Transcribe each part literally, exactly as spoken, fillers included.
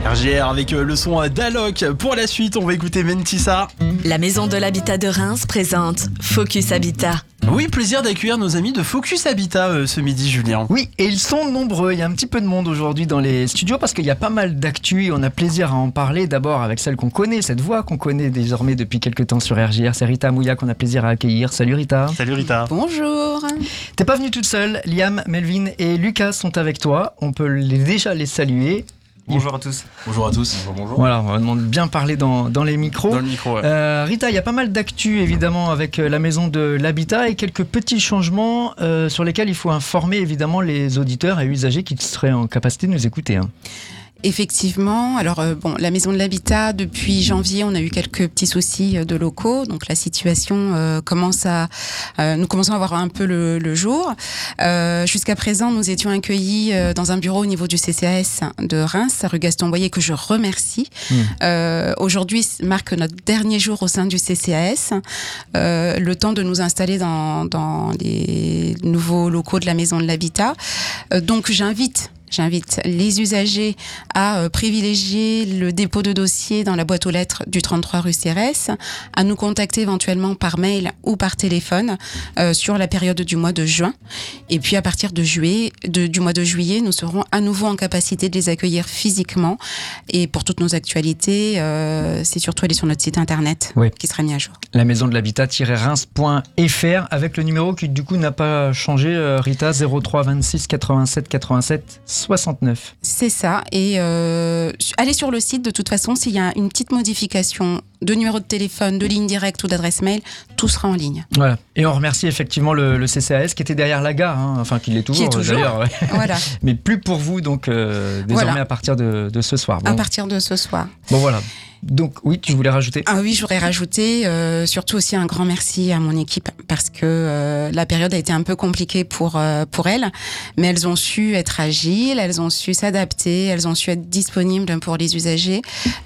R G R avec le son d'Alok. Pour la suite, on va écouter Mentissa. La Maison de l'Habitat de Reims présente Focus Habitat. Oui, plaisir d'accueillir nos amis de Focus Habitat euh, ce midi, Julien. Oui, et ils sont nombreux. Il y a un petit peu de monde aujourd'hui dans les studios parce qu'il y a pas mal d'actu et on a plaisir à en parler. D'abord avec celle qu'on connaît, cette voix qu'on connaît désormais depuis quelques temps sur R G R. C'est Rita Mouya qu'on a plaisir à accueillir. Salut Rita. Salut Rita. Bonjour. T'es pas venue toute seule. Liam, Melvin et Lucas sont avec toi. On peut les, déjà les saluer. Bonjour à tous. Bonjour à tous. Bonjour, bonjour. Voilà, on va demander de bien parler dans, dans les micros. Dans le micro, ouais. Euh, Rita, il y a pas mal d'actu évidemment avec la Maison de l'Habitat et quelques petits changements euh, sur lesquels il faut informer évidemment les auditeurs et usagers qui seraient en capacité de nous écouter. Hein. Effectivement, alors euh, bon, la Maison de l'Habitat, depuis janvier, on a eu quelques petits soucis de locaux, donc la situation euh, commence à, euh, nous commençons à voir un peu le, le jour. Euh, jusqu'à présent, nous étions accueillis euh, dans un bureau au niveau du C C A S de Reims, rue Gaston Boyer, que je remercie. Mmh. Euh, aujourd'hui marque notre dernier jour au sein du C C A S, euh, le temps de nous installer dans, dans les nouveaux locaux de la Maison de l'Habitat. Euh, donc j'invite J'invite les usagers à euh, privilégier le dépôt de dossier dans la boîte aux lettres du trente-trois rue Cérès, à nous contacter éventuellement par mail ou par téléphone euh, sur la période du mois de juin. Et puis à partir de juillet, de, du mois de juillet, nous serons à nouveau en capacité de les accueillir physiquement. Et pour toutes nos actualités, euh, c'est surtout aller sur notre site internet oui. qui sera mis à jour. La maison de l'habitat-reims point f r avec le numéro qui du coup n'a pas changé, euh, Rita, zéro trois vingt-six quatre-vingt-sept quatre-vingt-sept soixante-neuf. C'est ça, et euh, allez sur le site de toute façon, s'il y a une petite modification de numéro de téléphone, de ligne directe ou d'adresse mail, tout sera en ligne. Voilà. Et on remercie effectivement le, le C C A S qui était derrière la gare, hein. Enfin qui l'est toujours, qui est toujours. d'ailleurs. Ouais. Voilà. Mais plus pour vous, donc euh, désormais voilà. à partir de, de ce soir. Bon. À partir de ce soir. Bon voilà. Donc oui, tu voulais rajouter ? Ah oui, je voudrais rajouter euh, surtout aussi un grand merci à mon équipe parce que euh, la période a été un peu compliquée pour euh, pour elles, mais elles ont su être agiles, elles ont su s'adapter, elles ont su être disponibles pour les usagers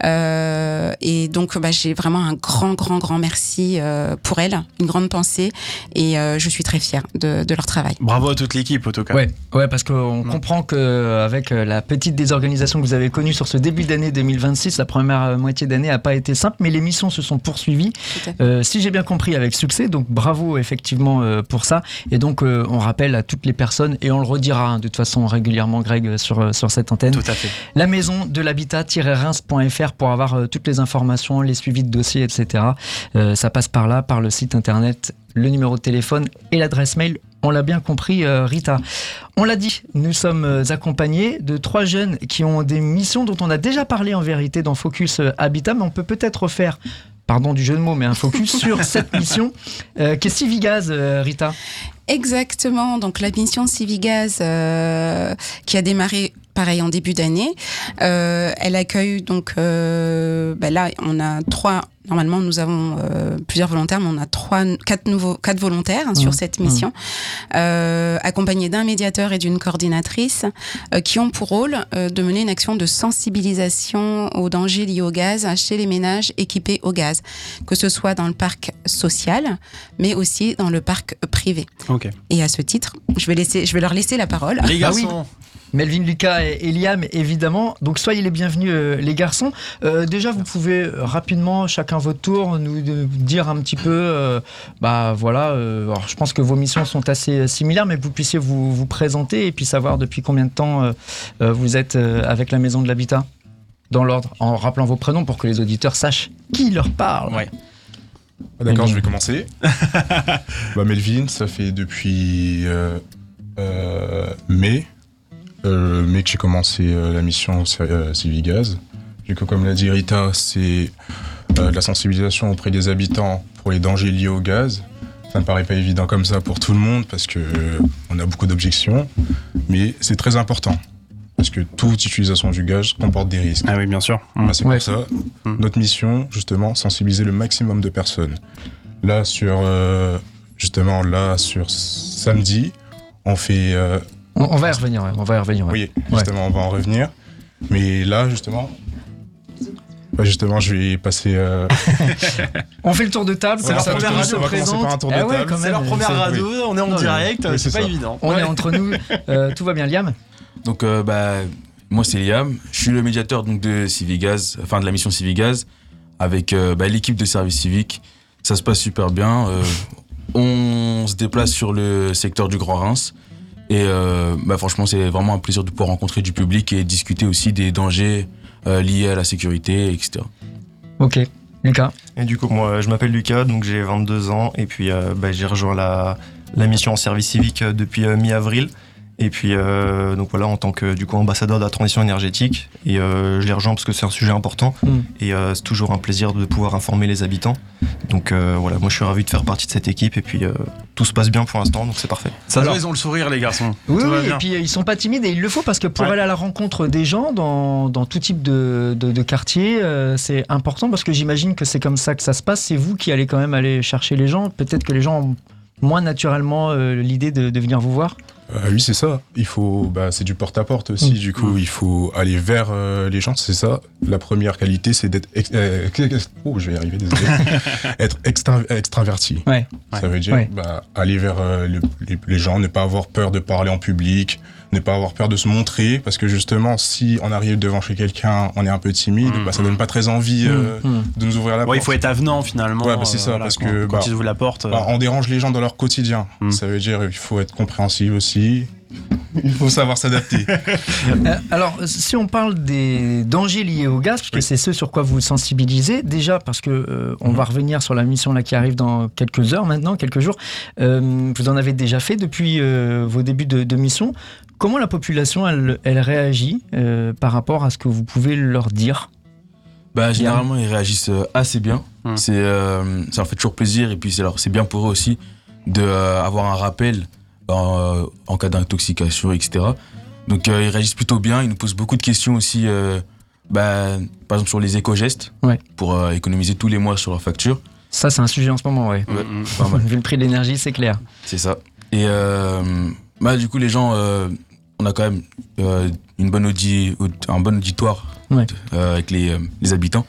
euh, et donc bah, j'ai vraiment un grand grand grand merci euh, pour elles, une grande pensée et euh, je suis très fière de, de leur travail. Bravo à toute l'équipe en tout cas. Ouais, ouais parce qu'on mmh. comprend qu'avec la petite désorganisation que vous avez connue sur ce début d'année deux mille vingt-six, la première moitié d'année n'a pas été simple, mais les missions se sont poursuivies, euh, si j'ai bien compris, avec succès. Donc bravo effectivement euh, pour ça. Et donc euh, on rappelle à toutes les personnes, et on le redira hein, de toute façon régulièrement, Greg, sur, sur cette antenne. Tout à fait. La maison de l'habitat-reims point f r pour avoir euh, toutes les informations, les suivis de dossiers, et cetera. Euh, ça passe par là, par le site internet, le numéro de téléphone et l'adresse mail. On l'a bien compris, euh, Rita. On l'a dit, nous sommes accompagnés de trois jeunes qui ont des missions dont on a déjà parlé en vérité dans Focus Habitat, mais on peut peut-être refaire, pardon du jeu de mots, mais un focus sur cette mission euh, qui est Civigaz, euh, Rita. Exactement, donc la mission Civigaz euh, qui a démarré pareil en début d'année, euh, elle accueille donc euh, bah là on a trois. Normalement, nous avons euh, plusieurs volontaires, mais on a trois, quatre nouveaux, quatre volontaires hein, mmh. sur cette mission, mmh. euh, accompagnés d'un médiateur et d'une coordinatrice, euh, qui ont pour rôle euh, de mener une action de sensibilisation aux dangers liés au gaz chez les ménages équipés au gaz, que ce soit dans le parc social, mais aussi dans le parc privé. Okay. Et à ce titre, je vais laisser, je vais leur laisser la parole. Les garçons. Ah oui. Melvin, Lucas et Liam, évidemment. Donc, soyez les bienvenus, euh, les garçons. Euh, déjà, vous pouvez rapidement, chacun votre tour, nous de, dire un petit peu, euh, bah voilà, euh, alors, je pense que vos missions sont assez similaires, mais que vous puissiez vous, vous présenter et puis savoir depuis combien de temps euh, euh, vous êtes euh, avec la Maison de l'Habitat, dans l'ordre, en rappelant vos prénoms pour que les auditeurs sachent qui leur parle. Ouais. Ah, d'accord, je vais commencer. bah, Melvin, ça fait depuis euh, euh, mai. Euh, mais que j'ai commencé euh, la mission euh, Civigaz. Du coup, comme l'a dit Rita, c'est euh, de la sensibilisation auprès des habitants pour les dangers liés au gaz. Ça ne paraît pas évident comme ça pour tout le monde parce que euh, on a beaucoup d'objections, mais c'est très important parce que toute utilisation du gaz comporte des risques. Ah oui, bien sûr. Bah, c'est ouais. pour ça notre mission, justement, sensibiliser le maximum de personnes. Là, sur euh, justement là sur samedi, on fait euh, On, on va y revenir, ouais. on va y revenir. Ouais. Oui, justement, ouais. on va en revenir. Mais là, justement, bah justement, je vais passer. Euh... on fait le tour de table. C'est leur première radio. On va commencer par un tour de ah ouais, table. C'est leur première radio. Oui. On est en non, direct. Oui, c'est, c'est pas ça. évident. On ouais. est entre nous. Euh, tout va bien, Liam. Donc, euh, bah, moi c'est Liam, je suis le médiateur donc de Civigaz, enfin de la mission Civigaz, avec euh, bah, l'équipe de service civique. Ça se passe super bien. Euh, on se déplace sur le secteur du Grand Reims. Et euh, bah, franchement, c'est vraiment un plaisir de pouvoir rencontrer du public et discuter aussi des dangers euh, liés à la sécurité, et cetera. Ok. Lucas. Et du coup, moi, je m'appelle Lucas, donc j'ai vingt-deux ans. Et puis, euh, bah, j'ai rejoint la, la mission en service civique depuis euh, mi-avril. Et puis, euh, donc voilà, en tant que du coup ambassadeur de la transition énergétique, et euh, je les rejoins parce que c'est un sujet important, mm. et euh, c'est toujours un plaisir de pouvoir informer les habitants. Donc euh, voilà, moi je suis ravi de faire partie de cette équipe, et puis euh, tout se passe bien pour l'instant, donc c'est parfait. Ça se voit, ils ont le sourire, les garçons. Oui, tout oui, va bien. Et puis ils sont pas timides, et il le faut parce que pour ouais. aller à la rencontre des gens dans, dans tout type de, de, de quartier, euh, c'est important parce que j'imagine que c'est comme ça que ça se passe. C'est vous qui allez quand même aller chercher les gens. Peut-être que les gens ont moins naturellement euh, l'idée de, de venir vous voir. Euh, oui, c'est ça. Il faut, bah, c'est du porte-à-porte aussi. Mmh. Du coup, mmh. il faut aller vers euh, les gens. C'est ça. La première qualité, c'est d'être. Ex- euh, oh, je vais y arriver. Désolé. Être extra- extraverti. Ouais. Ça veut dire ouais. bah, aller vers euh, le, les, les gens, ne pas avoir peur de parler en public, ne pas avoir peur de se montrer, parce que justement, si on arrive devant chez quelqu'un, on est un peu timide, mmh. bah, ça donne pas très envie euh, mmh. de nous ouvrir la porte. Ouais, il faut être avenant finalement. Ouais, bah, c'est ça, euh, parce quand, que quand bah, ils ouvrent la porte. Euh... Bah, on dérange les gens dans leur quotidien. Mmh. Ça veut dire il faut être compréhensif aussi. Il faut savoir s'adapter. euh, alors, si on parle des dangers liés au gaz, parce que oui. c'est ce sur quoi vous sensibilisez, déjà parce que euh, on mmh. va revenir sur la mission là qui arrive dans quelques heures maintenant, quelques jours. Euh, vous en avez déjà fait depuis euh, vos débuts de, de mission. Comment la population elle, elle réagit euh, par rapport à ce que vous pouvez leur dire ? Bah, généralement, ils réagissent assez bien. Mmh. C'est, euh, ça leur fait toujours plaisir et puis c'est, alors, c'est bien pour eux aussi d'avoir euh, un rappel en, en cas d'intoxication, et cetera. Donc euh, ils réagissent plutôt bien, ils nous posent beaucoup de questions aussi, euh, bah, par exemple sur les éco-gestes, ouais. pour euh, économiser tous les mois sur leur facture. Ça c'est un sujet en ce moment, ouais. ouais. Mmh. Vu le prix de l'énergie, c'est clair. C'est ça. Et euh, bah, du coup les gens, euh, on a quand même euh, une bonne audi- un bon auditoire ouais. euh, avec les, euh, les habitants.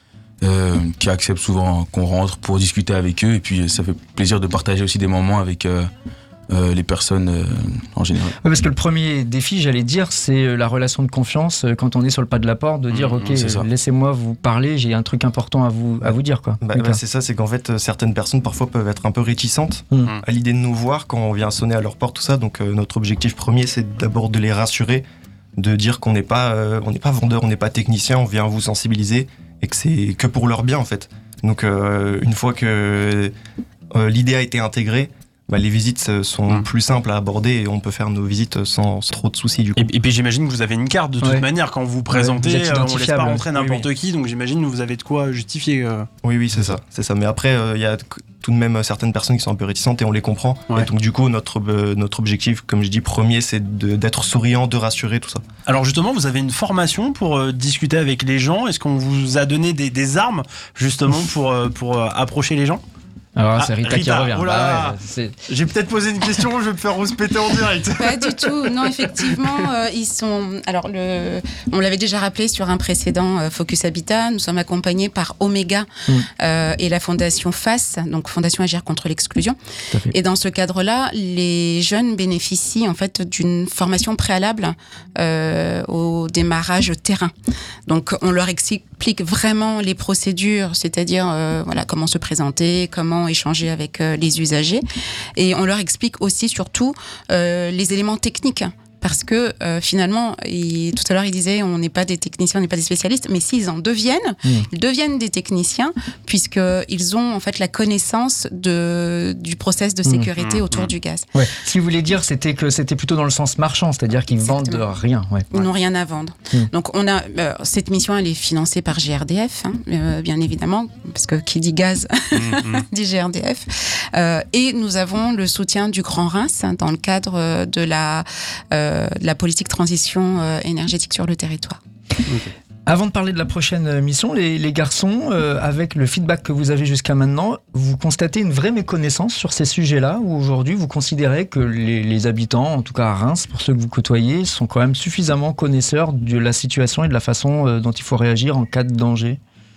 Euh, qui acceptent souvent qu'on rentre pour discuter avec eux, et puis ça fait plaisir de partager aussi des moments avec euh, euh, les personnes euh, en général. Oui, parce que le premier défi, j'allais dire, c'est la relation de confiance quand on est sur le pas de la porte, de dire mmh, ok, euh, laissez-moi vous parler, j'ai un truc important à vous, à vous dire. Quoi. Bah, bah, c'est ça, c'est qu'en fait certaines personnes parfois peuvent être un peu réticentes mmh. à l'idée de nous voir quand on vient sonner à leur porte, tout ça, donc euh, notre objectif premier c'est d'abord de les rassurer, de dire qu'on n'est pas, euh, on n'est pas vendeur, on n'est pas technicien, on vient vous sensibiliser, et que c'est que pour leur bien en fait. Donc euh, une fois que euh, l'idée a été intégrée, bah, les visites sont mmh. plus simples à aborder et on peut faire nos visites sans, sans trop de soucis du coup. Et, et puis j'imagine que vous avez une carte de toute ouais. manière quand vous vous présentez, ouais, vous on laisse pas rentrer n'importe oui, oui. qui, donc j'imagine que vous avez de quoi justifier. Euh... Oui oui c'est ça, c'est ça. Mais après il euh, y a tout de même certaines personnes qui sont un peu réticentes et on les comprend. Ouais. Et donc du coup notre euh, notre objectif, comme je dis, premier, c'est de, d'être souriant, de rassurer, tout ça. Alors justement, vous avez une formation pour euh, discuter avec les gens. Est-ce qu'on vous a donné des, des armes justement pour euh, pour euh, approcher les gens? Alors ah, c'est Rita, Rita qui revient. Oh là là. Ah ouais, c'est... J'ai peut-être posé une question, je vais me faire rouspéter en direct. Pas du tout. Non, effectivement, euh, ils sont. Alors, le... on l'avait déjà rappelé sur un précédent euh, Focus Habitat. Nous sommes accompagnés par Omega mmh. euh, et la fondation F A S, donc Fondation Agir contre l'exclusion. Et dans ce cadre-là, les jeunes bénéficient en fait d'une formation préalable euh, au démarrage terrain. Donc, on leur explique vraiment les procédures, c'est-à-dire euh, voilà comment se présenter, comment échanger avec euh, les usagers, et on leur explique aussi surtout euh, les éléments techniques. Parce que euh, finalement, il, tout à l'heure il disait on n'est pas des techniciens, on n'est pas des spécialistes, mais s'ils en deviennent, mmh. ils deviennent des techniciens puisqu'ils ont en fait la connaissance de, du process de sécurité mmh. autour mmh. du gaz. Ouais. Ce qu'il voulait dire, c'était que c'était plutôt dans le sens marchand, c'est-à-dire qu'ils vendent rien. Ouais. Ils n'ont rien à vendre. Mmh. Donc on a euh, cette mission, elle est financée par G R D F, hein, euh, bien évidemment, parce que qui dit gaz mmh. dit G R D F. Euh, et nous avons le soutien du Grand Reims dans le cadre de la euh, de la politique transition euh, énergétique sur le territoire. Okay. Avant de parler de la prochaine mission, les, les garçons, euh, avec le feedback que vous avez jusqu'à maintenant, vous constatez une vraie méconnaissance sur ces sujets-là, où aujourd'hui vous considérez que les, les habitants, en tout cas à Reims, pour ceux que vous côtoyez, sont quand même suffisamment connaisseurs de la situation et de la façon euh, dont il faut réagir en cas de danger?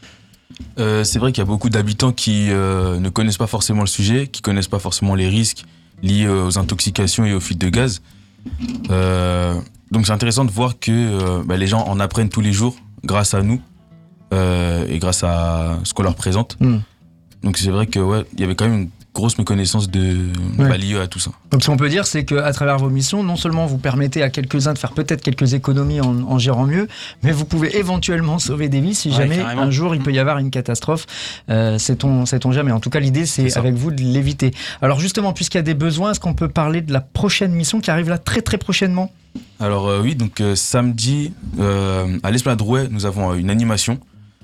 euh, C'est vrai qu'il y a beaucoup d'habitants qui euh, ne connaissent pas forcément le sujet, qui ne connaissent pas forcément les risques liés aux intoxications et aux fuites de gaz. Euh, donc c'est intéressant de voir que euh, bah, les gens en apprennent tous les jours grâce à nous euh, et grâce à ce qu'on leur présente. Mm. Donc c'est vrai que ouais, il y avait quand même une grosse méconnaissance de ouais. bah, liée à tout ça. Donc ce qu'on peut dire, c'est qu'à travers vos missions, non seulement vous permettez à quelques-uns de faire peut-être quelques économies en, en gérant mieux, mais vous pouvez éventuellement sauver des vies si ouais, jamais carrément. Un jour il peut y avoir une catastrophe. Euh, sait-on, sait-on jamais. En tout cas, l'idée, c'est, c'est avec vous de l'éviter. Alors justement, puisqu'il y a des besoins, est-ce qu'on peut parler de la prochaine mission qui arrive là très très prochainement ? Alors euh, oui, donc euh, samedi, euh, à l'Esplanade Rouet, nous avons euh, une animation,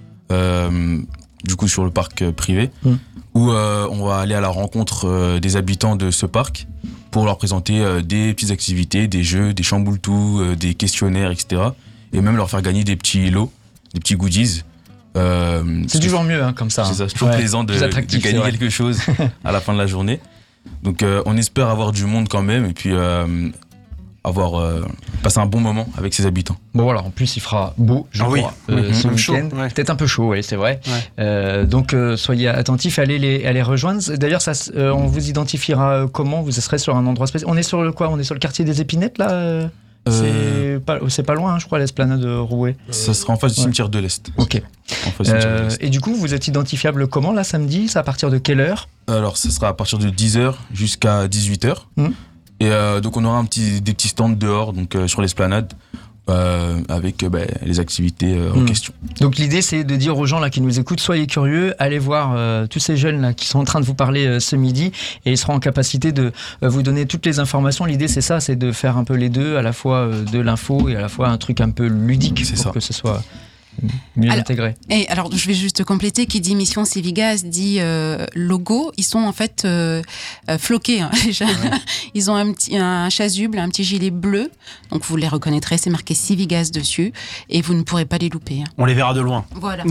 euh, du coup sur le parc euh, privé, mmh. où euh, on va aller à la rencontre euh, des habitants de ce parc pour leur présenter euh, des petites activités, des jeux, des chamboule-tout, euh, des questionnaires, et cetera. Et même leur faire gagner des petits lots, des petits goodies. Euh, c'est toujours mieux hein, comme ça. C'est, ça, c'est toujours ouais, plaisant de, de gagner quelque chose à la fin de la journée. Donc euh, on espère avoir du monde quand même et puis euh, avoir euh, passé un bon moment avec ses habitants. Bon voilà, en plus il fera beau, je ah crois, oui. euh, mmh. ce week-end. Chaud, ouais. Peut-être un peu chaud, oui, c'est vrai. Ouais. Euh, donc euh, soyez attentifs, allez les, allez rejoindre. D'ailleurs, ça, euh, on vous identifiera comment ? Vous serez sur un endroit spécial. On est sur le quoi ? On est sur le quartier des Épinettes là euh... Euh... C'est, pas, c'est pas loin, hein, je crois, l'esplanade de Rouet. Ça sera en face du ouais. cimetière de l'Est. Ok. En face du cimetière euh, de l'Est. Et du coup, vous êtes identifiable comment là samedi ? C'est à partir de quelle heure ? Alors, ça sera à partir de dix heures jusqu'à dix-huit heures. Mmh. Et euh, donc, on aura un petit, des petits stands dehors, donc euh, sur l'esplanade. Euh, avec euh, bah, les activités euh, en mmh. question. Donc l'idée c'est de dire aux gens là qui nous écoutent, soyez curieux, allez voir euh, tous ces jeunes là qui sont en train de vous parler euh, ce midi et ils seront en capacité de euh, vous donner toutes les informations. L'idée c'est ça, c'est de faire un peu les deux, à la fois euh, de l'info et à la fois un truc un peu ludique c'est pour ça. Que ce soit mieux alors, intégré. Et alors je vais juste compléter, qui dit mission Civigaz dit euh, logo, ils sont en fait euh, euh, floqués hein, déjà. Ouais. Ils ont un petit un chasuble, un petit gilet bleu, donc vous les reconnaîtrez, c'est marqué Civigaz dessus et vous ne pourrez pas les louper. Hein. On les verra de loin. Voilà.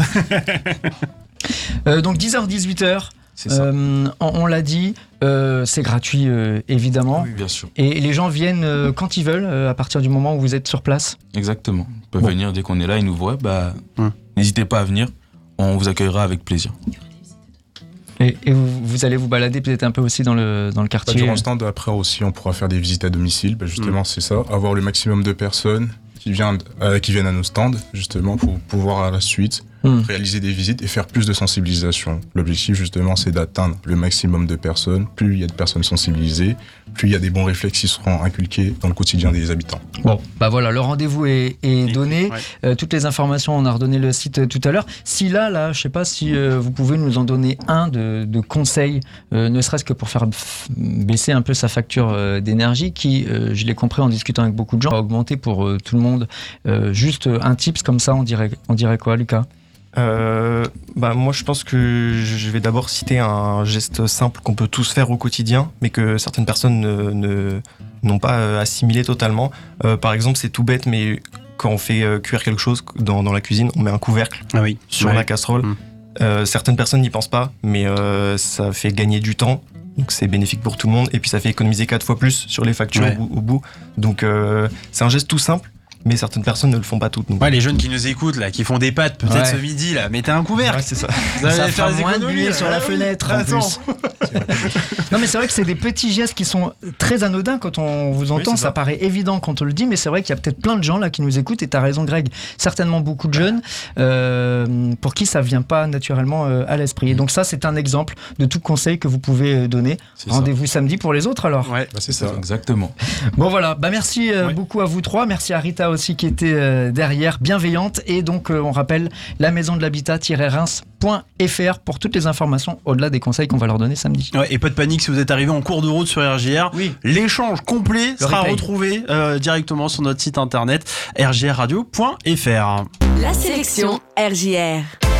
euh, donc dix heures dix-huit heures. Euh, on, on l'a dit, euh, c'est gratuit euh, évidemment. Oui, bien sûr. Et les gens viennent euh, quand ils veulent, euh, à partir du moment où vous êtes sur place. Exactement. Ils peuvent bon. venir dès qu'on est là, ils nous voient. Bah, hum. N'hésitez pas à venir, on vous accueillera avec plaisir. Et, et vous, vous allez vous balader peut-être un peu aussi dans le, dans le quartier. Bah, durant le stand, après aussi, on pourra faire des visites à domicile. Bah, justement, hum. c'est ça, avoir le maximum de personnes qui viennent, euh, qui viennent à nos stands, justement, pour pouvoir à la suite Mmh. réaliser des visites et faire plus de sensibilisation. L'objectif justement c'est d'atteindre le maximum de personnes. Plus il y a de personnes sensibilisées, plus il y a des bons réflexes qui seront inculqués dans le quotidien des habitants. Bon, bah voilà, le rendez-vous est, est donné. Ouais. Euh, toutes les informations, on a redonné le site euh, tout à l'heure. Si là, là, je sais pas si euh, vous pouvez nous en donner un de, de conseils, euh, ne serait-ce que pour faire f- baisser un peu sa facture euh, d'énergie, qui, euh, je l'ai compris en discutant avec beaucoup de gens, a augmenté pour euh, tout le monde. Euh, juste un tips comme ça, on dirait, on dirait quoi, Lucas ? Euh, bah moi je pense que je vais d'abord citer un geste simple qu'on peut tous faire au quotidien mais que certaines personnes ne, ne, n'ont pas assimilé totalement. Euh, par exemple c'est tout bête mais quand on fait cuire quelque chose dans, dans la cuisine on met un couvercle ah oui. sur ouais. la casserole. Mmh. Euh, certaines personnes n'y pensent pas mais euh, ça fait gagner du temps. Donc c'est bénéfique pour tout le monde et puis ça fait économiser quatre fois plus sur les factures ouais. au, au bout. Donc euh, c'est un geste tout simple. Mais certaines personnes ne le font pas toutes. Donc. Ouais, les jeunes qui nous écoutent, là, qui font des pâtes, peut-être ouais. ce midi, là, mettez un couvercle. Ouais, c'est ça. Vous allez ça faire fera moins de buée sur la fenêtre. En plus. Non, mais c'est vrai que c'est des petits gestes qui sont très anodins quand on vous entend. Oui, ça. ça paraît évident quand on le dit, mais c'est vrai qu'il y a peut-être plein de gens là qui nous écoutent. Et t'as raison, Greg. Certainement beaucoup de jeunes euh, pour qui ça vient pas naturellement euh, à l'esprit. Et donc ça, c'est un exemple de tout conseil que vous pouvez donner. C'est Rendez-vous ça. samedi pour les autres alors. Ouais, bah c'est ça. Exactement. Bon voilà. Bah merci euh, ouais. beaucoup à vous trois. Merci à Rita aussi qui était euh, derrière, bienveillante. Et donc, euh, on rappelle la maison de l'habitat-reims point f r pour toutes les informations au-delà des conseils qu'on va leur donner samedi. Ouais, et pas de panique si vous êtes arrivé en cours de route sur R J R. Oui. L'échange complet Le sera replay. retrouvé euh, directement sur notre site internet r j r radio point f r. La sélection R J R.